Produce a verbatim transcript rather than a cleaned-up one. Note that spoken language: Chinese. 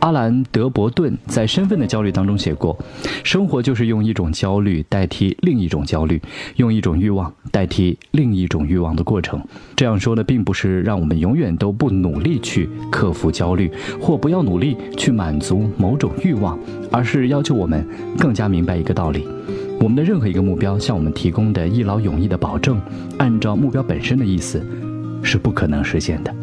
阿兰·德伯顿在《身份的焦虑》当中写过，生活就是用一种焦虑代替另一种焦虑，用一种欲望代替另一种欲望的过程。这样说呢，并不是让我们永远都不努力去克服焦虑，或不要努力去满足某种欲望，而是要求我们更加明白一个道理：我们的任何一个目标向我们提供的一劳永逸的保证，按照目标本身的意思是不可能实现的。